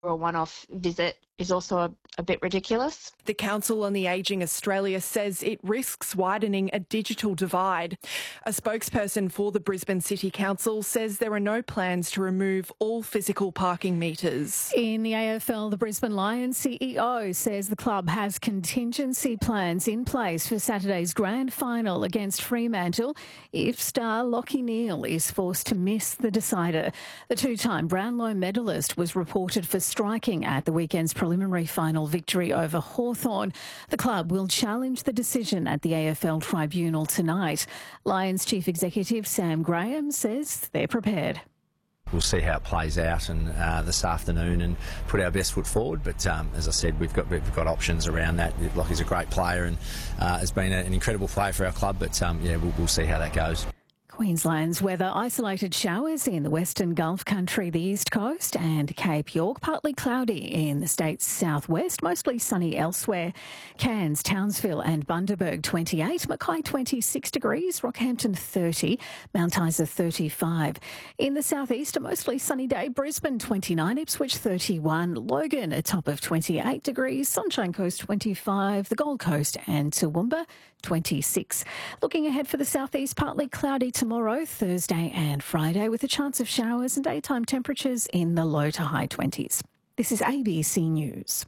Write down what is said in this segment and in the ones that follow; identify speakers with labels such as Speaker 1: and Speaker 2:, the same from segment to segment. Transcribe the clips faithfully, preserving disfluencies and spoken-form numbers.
Speaker 1: a one-off visit is also a, a bit ridiculous.
Speaker 2: The Council on the Ageing Australia says it risks widening a digital divide. A spokesperson for the Brisbane City Council says there are no plans to remove all physical parking meters.
Speaker 3: In the A F L, the Brisbane Lions C E O says the club has contingency plans in place for Saturday's grand final against Fremantle if star Lachie Neale is forced to miss the decider. The two-time Brownlow medalist was reported for striking at the weekend's preliminary final victory over Hawthorn. The club will challenge the decision at the A F L tribunal tonight. Lions Chief Executive Sam Graham says they're prepared.
Speaker 4: We'll see how it plays out and uh, this afternoon and put our best foot forward. But um, as I said, we've got we've got options around that. Lockie's a great player and uh, has been a, an incredible player for our club. But um, yeah, we'll, we'll see how that goes.
Speaker 3: Queensland's weather: isolated showers in the Western Gulf Country, the East Coast and Cape York. Partly cloudy in the state's southwest, mostly sunny elsewhere. Cairns, Townsville and Bundaberg twenty-eight, Mackay twenty-six degrees, Rockhampton thirty, Mount Isa thirty-five. In the southeast, a mostly sunny day. Brisbane twenty-nine, Ipswich thirty-one, Logan a top of twenty-eight degrees, Sunshine Coast twenty-five, the Gold Coast and Toowoomba twenty-six. Looking ahead for the southeast, partly cloudy tomorrow, Thursday and Friday, with a chance of showers and daytime temperatures in the low to high twenties. This is A B C News.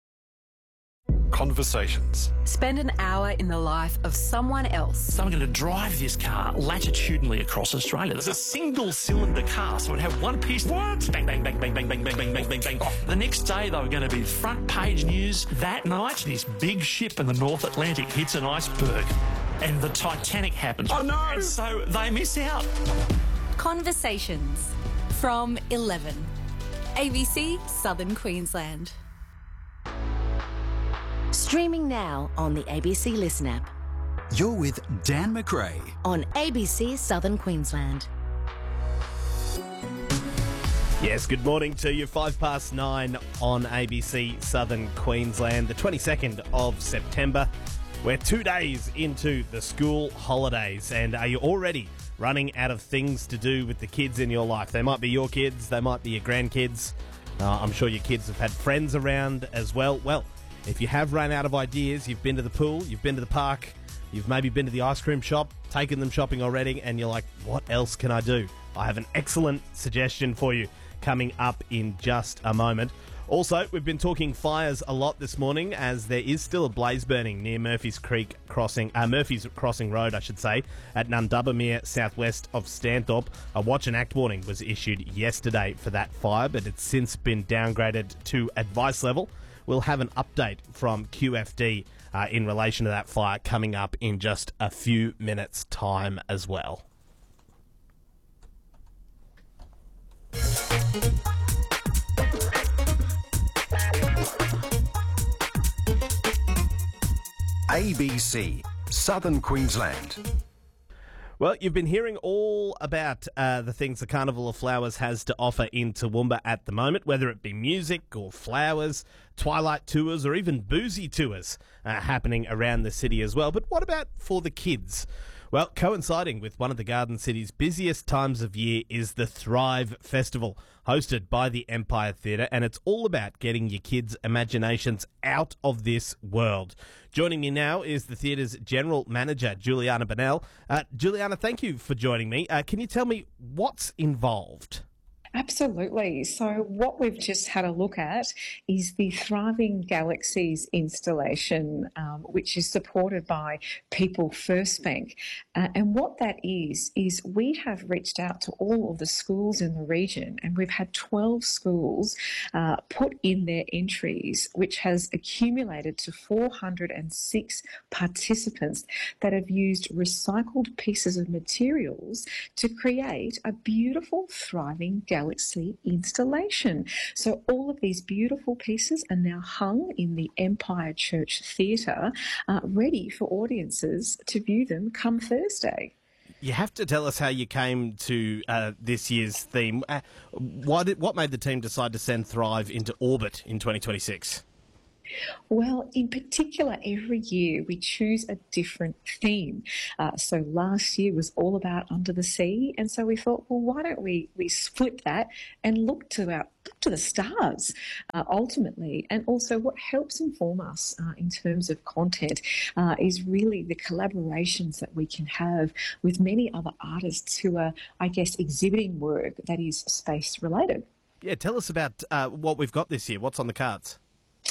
Speaker 5: Conversations.
Speaker 6: Spend an hour in the life of someone else.
Speaker 7: So I'm going to drive this car latitudinally across Australia. There's a single cylinder car, so I'd have one piece. What? Bang, bang, bang, bang, bang, bang, bang, bang, bang, bang, bang. The next day, they were going to be front page news. That night, this big ship in the North Atlantic hits an iceberg, and the Titanic happens.
Speaker 5: Oh, no!
Speaker 7: And so they miss out.
Speaker 6: Conversations from eleven. A B C Southern Queensland.
Speaker 8: Streaming now on the A B C Listen app.
Speaker 5: You're with Dan McRae
Speaker 8: on A B C Southern Queensland.
Speaker 9: Yes, good morning to you. Five past nine on A B C Southern Queensland, the twenty-second of September. We're two days into the school holidays, and are you already running out of things to do with the kids in your life? They might be your kids, they might be your grandkids. Uh, I'm sure your kids have had friends around as well. Well, if you have run out of ideas, you've been to the pool, you've been to the park, you've maybe been to the ice cream shop, taken them shopping already, and you're like, what else can I do? I have an excellent suggestion for you coming up in just a moment. Also, we've been talking fires a lot this morning, as there is still a blaze burning near Murphy's Creek Crossing, uh, Murphy's Crossing Road, I should say, at Nundubbermere, southwest of Stanthorpe. A watch and act warning was issued yesterday for that fire, but it's since been downgraded to advice level. We'll have an update from Q F D uh, in relation to that fire coming up in just a few minutes' time as well.
Speaker 5: A B C Southern Queensland.
Speaker 9: Well, you've been hearing all about uh, the things the Carnival of Flowers has to offer in Toowoomba at the moment, whether it be music or flowers, twilight tours, or even boozy tours uh, happening around the city as well. But what about for the kids? Well, coinciding with one of the Garden City's busiest times of year is the Thrive Festival, hosted by the Empire Theatre, and it's all about getting your kids' imaginations out of this world. Joining me now is the theatre's General Manager, Juliana Bonnell. Uh, Juliana, thank you for joining me. Uh, can you tell me what's involved?
Speaker 10: Absolutely. So what we've just had a look at is the Thriving Galaxies installation, um, which is supported by People First Bank. Uh, and what that is, is we have reached out to all of the schools in the region, and we've had twelve schools uh, put in their entries, which has accumulated to four hundred six participants that have used recycled pieces of materials to create a beautiful Thriving Galaxy Galaxy installation. So all of these beautiful pieces are now hung in the Empire Church Theatre, uh, ready for audiences to view them come Thursday.
Speaker 9: You have to tell us how you came to uh, this year's theme. Uh, why did, what made the team decide to send Thrive into orbit in twenty twenty-six?
Speaker 10: Well, in particular, every year we choose a different theme. Uh, so last year was all about under the sea, and so we thought, well, why don't we we flip that and look to our look to the stars uh, ultimately, and also what helps inform us uh, in terms of content uh, is really the collaborations that we can have with many other artists who are, I guess, exhibiting work that is space related.
Speaker 9: Yeah, tell us about uh, what we've got this year. What's on the cards?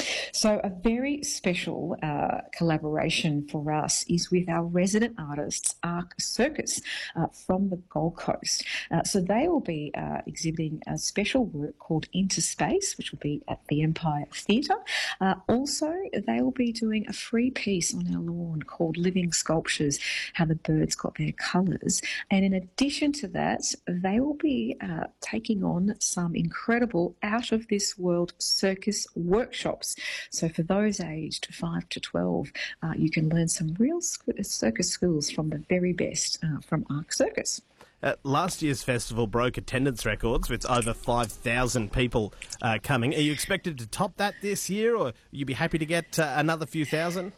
Speaker 10: So a very special uh, collaboration for us is with our resident artists, Arc Circus, uh, from the Gold Coast. Uh, so they will be uh, exhibiting a special work called Into Space, which will be at the Empire Theatre. Uh, also, they will be doing a free piece on our lawn called Living Sculptures, How the Birds Got Their Colours. And in addition to that, they will be uh, taking on some incredible out-of-this-world circus workshops. So for those aged five to twelve, uh, you can learn some real circus skills from the very best uh, from Arc Circus.
Speaker 9: Uh, last year's festival broke attendance records with over five thousand people uh, coming. Are you expected to top that this year, or you be happy to get uh, another few thousand?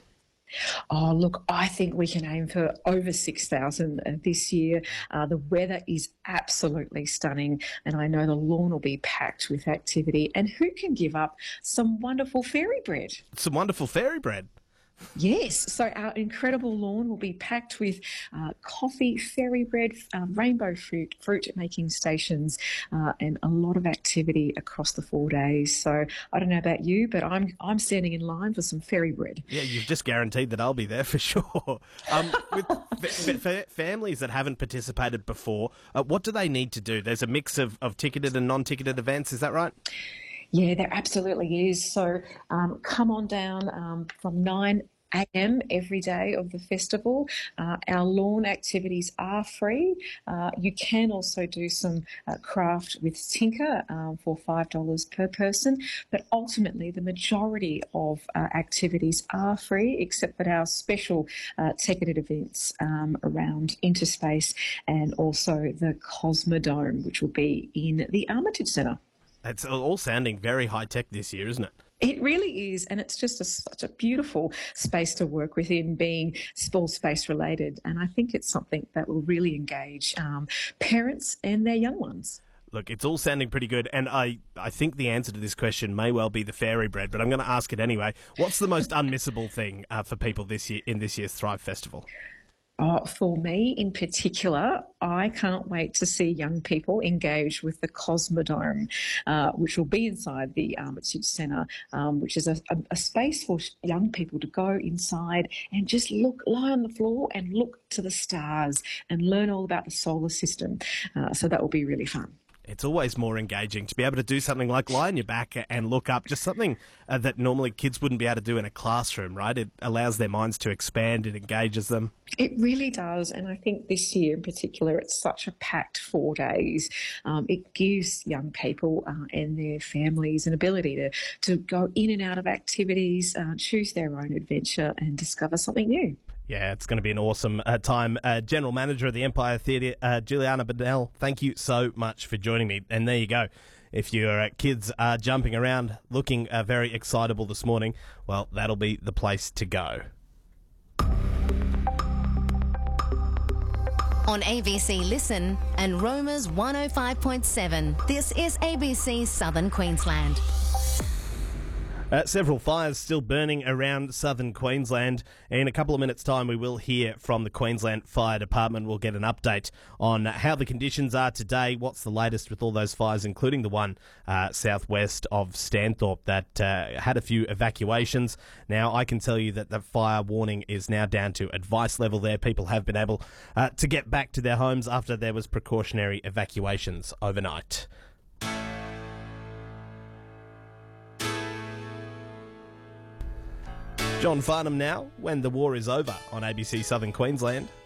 Speaker 10: Oh, look, I think we can aim for over six thousand uh, this year. Uh, the weather is absolutely stunning, and I know the lawn will be packed with activity. And who can give up some wonderful fairy bread?
Speaker 9: Some wonderful fairy bread.
Speaker 10: Yes, so our incredible lawn will be packed with uh, coffee, fairy bread, um, rainbow fruit, fruit making stations, uh, and a lot of activity across the four days. So I don't know about you, but I'm I'm standing in line for some fairy bread.
Speaker 9: Yeah, you've just guaranteed that I'll be there for sure. Um, with f- f- families that haven't participated before, uh, what do they need to do? There's a mix of, of ticketed and non-ticketed events, is that right?
Speaker 10: Yeah, there absolutely is. So um, come on down um, from nine a.m. every day of the festival. Uh, our lawn activities are free. Uh, you can also do some uh, craft with Tinker um, for five dollars per person, but ultimately the majority of uh, activities are free, except for our special uh, ticketed events um, around Interspace and also the Cosmodome, which will be in the Armitage Centre.
Speaker 9: It's all sounding very high-tech this year, isn't it?
Speaker 10: It really is, and it's just a, such a beautiful space to work within, being all space-related, and I think it's something that will really engage um, parents and their young ones.
Speaker 9: Look, it's all sounding pretty good, and I, I think the answer to this question may well be the fairy bread, but I'm going to ask it anyway. What's the most unmissable thing uh, for people this year in this year's Thrive Festival?
Speaker 10: Oh, for me in particular, I can't wait to see young people engage with the Cosmodome, uh, which will be inside the Armitage Centre, um, which is a, a, a space for young people to go inside and just look, lie on the floor and look to the stars and learn all about the solar system. Uh, so that will be really fun.
Speaker 9: It's always more engaging to be able to do something like lie on your back and look up, just something uh, that normally kids wouldn't be able to do in a classroom, right? It allows their minds to expand, it engages them.
Speaker 10: It really does, and I think this year in particular, it's such a packed four days. Um, it gives young people uh, and their families an ability to, to go in and out of activities, uh, choose their own adventure and discover something new.
Speaker 9: Yeah, it's going to be an awesome uh, time. Uh, General Manager of the Empire Theatre, uh, Juliana Bennell, thank you so much for joining me. And there you go. If your uh, kids are jumping around looking uh, very excitable this morning, well, that'll be the place to go.
Speaker 8: On A B C Listen and Roma's one oh five point seven, this is A B C Southern Queensland.
Speaker 9: Uh, several fires still burning around southern Queensland. In a couple of minutes' time, we will hear from the Queensland Fire Department. We'll get an update on how the conditions are today, what's the latest with all those fires, including the one uh, southwest of Stanthorpe that uh, had a few evacuations. Now, I can tell you that the fire warning is now down to advice level there. People have been able uh, to get back to their homes after there was precautionary evacuations overnight. John Farnham now, When the War is Over on A B C Southern Queensland.